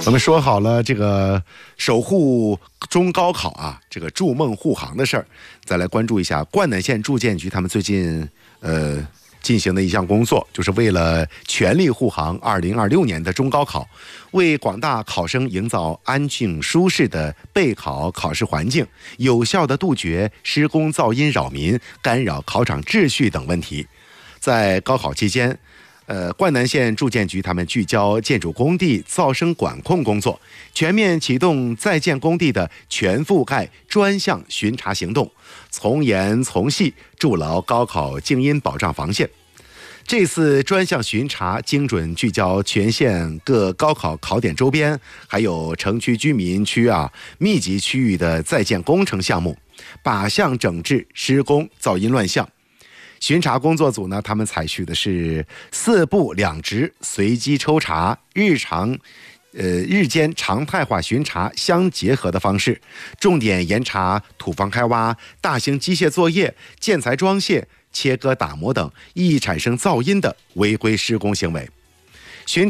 我们说好了这个守护中高考啊，这个筑梦护航的事儿，再来关注一下灌南县住建局他们最近进行的一项工作，就是为了全力护航2026年的中高考，为广大考生营造安静舒适的备考考试环境，有效地杜绝施工噪音扰民、干扰考场秩序等问题。在高考期间，灌南县住建局他们聚焦建筑工地噪声管控工作，全面启动在建工地的全覆盖专项巡查行动，从严从细筑牢高考静音保障防线。这次专项巡查精准聚焦全县各高考考点周边，还有城区居民区密集区域的在建工程项目，靶向整治施工噪音乱象。巡查工作组呢，他们采取的是4部2值随机抽查、日间常态化巡查相结合的方式，重点严查土方开挖、大型机械作业、建材装卸、切割打磨等易产生噪音的违规施工行为。